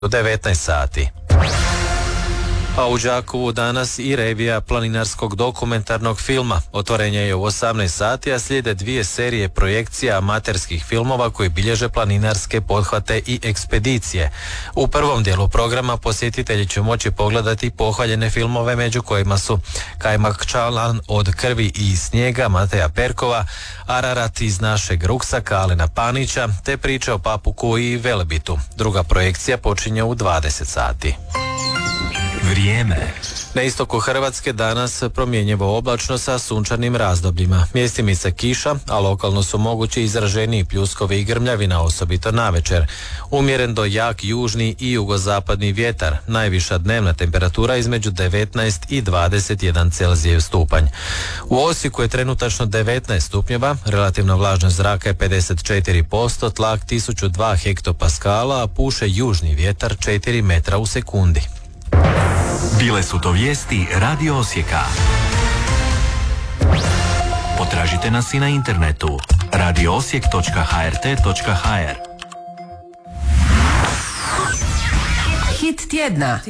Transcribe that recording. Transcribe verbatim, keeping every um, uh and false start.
u devetnaest sati. A u Đakovu danas i revija planinarskog dokumentarnog filma. Otvorenje je u osamnaest sati, a slijede dvije serije projekcija amaterskih filmova koji bilježe planinarske pothvate i ekspedicije. U prvom dijelu programa posjetitelji će moći pogledati pohvaljene filmove, među kojima su Kajmak Čalan od krvi i snijega Mateja Perkova, Ararat iz našeg ruksaka Alena Panića, te priče o Papuku i Velebitu. Druga projekcija počinje u dvadeset sati. Vrijeme. Na istoku Hrvatske danas promjenjivo oblačno sa sunčanim razdobljima. Mjestimice kiša, a lokalno su mogući izraženiji pljuskovi i grmljavina, osobito navečer. Umjeren do jak južni i jugozapadni vjetar. Najviša dnevna temperatura između devetnaest i dvadeset jedan Celzijev stupanj. U Osijeku je trenutačno devetnaest stupnjeva, relativna vlažnost zraka je pedeset četiri posto, tlak tisuću dva hektopaskala, a puše južni vjetar četiri metra u sekundi. Bile su to vijesti Radio Osijeka. Potražite nas i na internetu radio osijek točka h r t točka h r. Hit tjedna.